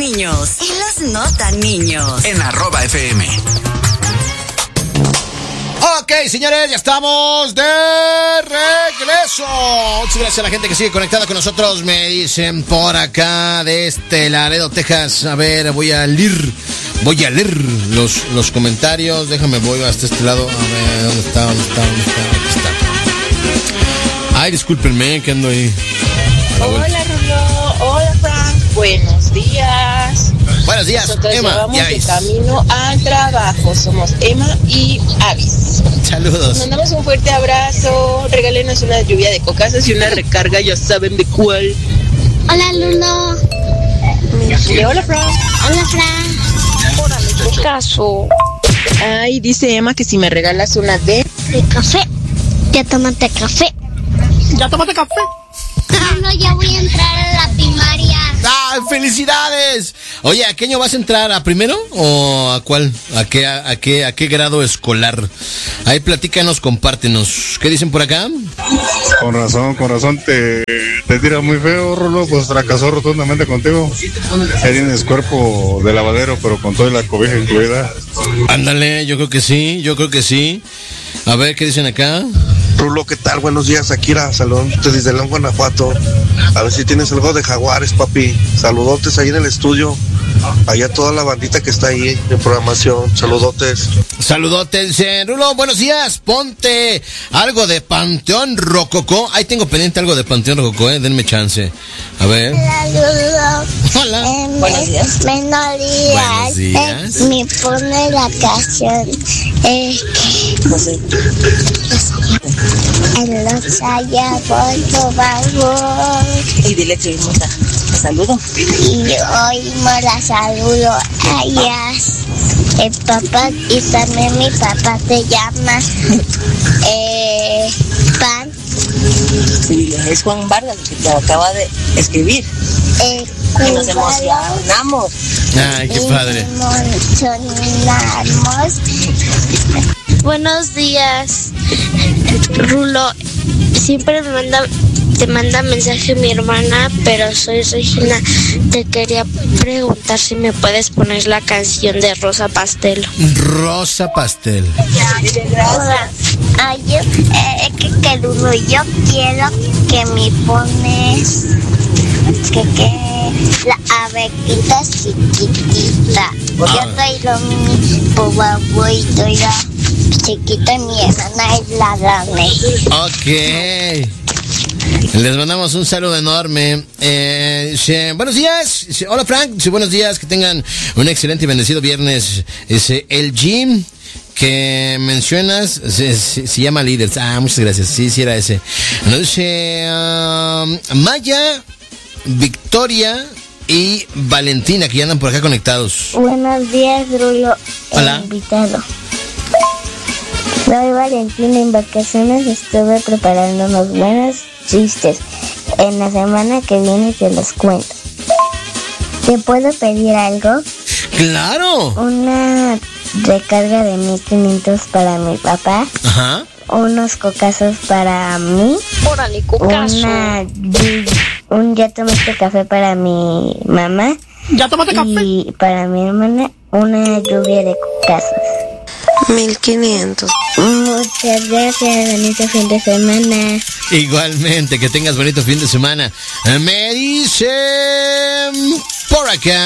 niños y los no tan niños. En @FM. Ok, señores, ya estamos de regreso. Muchas gracias a la gente que sigue conectada con nosotros. Me dicen por acá desde Laredo, Texas. A ver, voy a leer los comentarios. Déjame, voy hasta este lado. A ver, ¿dónde está? Aquí está. Ay, discúlpenme que ando ahí. Hola, Rulo. Hola, Frank. Buenos días. Buenos días, nosotros Emma vamos y de Avis. camino al trabajo. Somos Emma y Avis. Saludos. Mandamos un fuerte abrazo. Regálenos una lluvia de cocazas y una recarga, ya saben de cuál. Hola, Lulo. Hola, Frank. Hola, Fran. Órale, cocazo. Ay, dice Emma que si me regalas una de café. Ya tómate café. ¿Ya tomaste café? No, ya voy a entrar a la primaria. ¡Ah, felicidades! Oye, ¿a qué año vas a entrar? ¿A primero o a cuál? ¿A qué grado escolar? Ahí platícanos, compártenos. ¿Qué dicen por acá? Con razón te tiras muy feo, Rulo, pues fracasó rotundamente contigo. Ya tienes cuerpo de lavadero, pero con toda la cobija incluida. Ándale, yo creo que sí. A ver, ¿qué dicen acá? Rulo, ¿qué tal? Buenos días, Akira, saludos desde León, Guanajuato. A ver si tienes algo de Jaguares, papi. Saludotes ahí en el estudio. Allá toda la bandita que está ahí en programación. Saludotes. Saludotes, Rulo, buenos días. Ponte algo de Panteón Rococó. Ahí tengo pendiente algo de Panteón Rococó, denme chance. A ver. Hola, Lulo. Hola. Buenos días. Buenos días. Me pone la canción. En los allá voy, por favor. Y dile que vimos la saludo. Y hoy me la saludo a ellas. El papá, y también mi papá se llama Pan. Sí, es Juan Vargas que te acaba de escribir. Y nos emocionamos. Ay, qué padre. Buenos días, Rulo. Siempre te manda mensaje mi hermana, pero soy Regina. Te quería preguntar si me puedes poner la canción de Rosa Pastel. Rosa Pastel. Hola. Ay, que Rulo, yo quiero que me pones que la abequita chiquitita. Yo soy lo mismo, babuito, ya chiquita, y mi hermana es la grande. Ok. Les mandamos un saludo enorme. Buenos días. Hola, Frank. Buenos días. Que tengan un excelente y bendecido viernes. El gym que mencionas se llama Líderes. Ah, muchas gracias. Sí, era ese. Nos dice Maya, Victoria y Valentina, que ya andan por acá conectados. Buenos días, Rulo. Hola. Invitado. Soy Valentina. En vacaciones estuve preparando unos buenos chistes. En la semana que viene te los cuento. ¿Te puedo pedir algo? ¡Claro! Una recarga de 1500 para mi papá. Ajá. Unos cocazos para mí. Órale, cocazo. Un ya tomaste café para mi mamá. ¿Ya tomaste café? Y para mi hermana, una lluvia de cocazos. 1500. Muchas gracias, bonito fin de semana. Igualmente, que tengas bonito fin de semana. Me dicen por acá.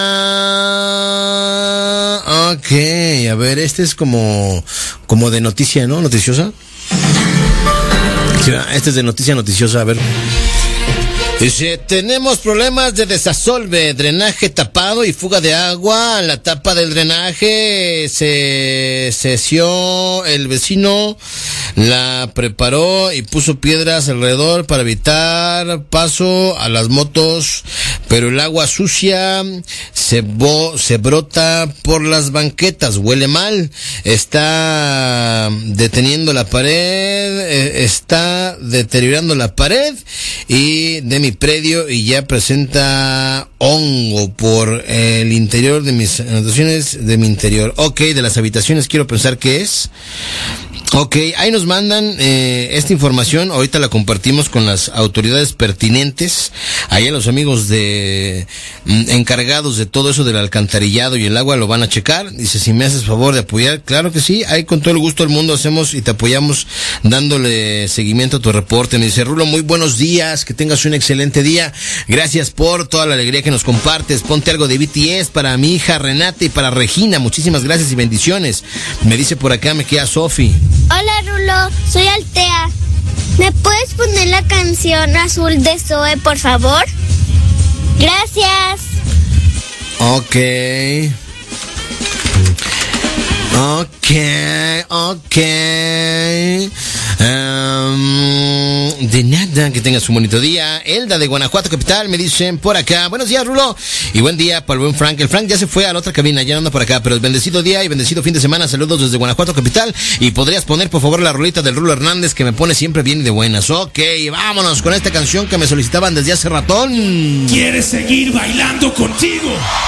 Ok, a ver, este es como de noticia, ¿no? Noticiosa. Sí, este es de noticiosa, a ver. Dice, tenemos problemas de desasolve, drenaje tapado y fuga de agua. La tapa del drenaje se cesió, el vecino la preparó y puso piedras alrededor para evitar paso a las motos, pero el agua sucia se brota por las banquetas, huele mal, está deteniendo la pared, está deteriorando la pared y de mi predio y ya presenta hongo por el interior de mis anotaciones de mi interior. Ok, de las habitaciones quiero pensar que es. Ok, ahí nos mandan esta información, ahorita la compartimos con las autoridades pertinentes, allá los amigos de encargados de todo eso del alcantarillado y el agua lo van a checar. Dice, si me haces favor de apoyar, claro que sí, ahí con todo el gusto del mundo hacemos y te apoyamos dándole seguimiento a tu reporte. Me dice, Rulo, muy buenos días, que tengas un excelente día, gracias por toda la alegría que nos compartes, ponte algo de BTS para mi hija Renata y para Regina, muchísimas gracias y bendiciones. Me dice por acá, me queda Sofi. Hola Rulo, soy Altea. ¿Me puedes poner la canción Azul de Zoe, por favor? Gracias. Ok. De nada, que tengas un bonito día. Elda de Guanajuato Capital me dicen por acá, buenos días Rulo, y buen día para el buen Frank. El Frank ya se fue a la otra cabina, ya no anda por acá, pero bendecido día y bendecido fin de semana. Saludos desde Guanajuato Capital. Y podrías poner por favor la rolita del Rulo Hernández, que me pone siempre bien y de buenas. Ok, vámonos con esta canción que me solicitaban desde hace ratón. ¿Quieres seguir bailando contigo?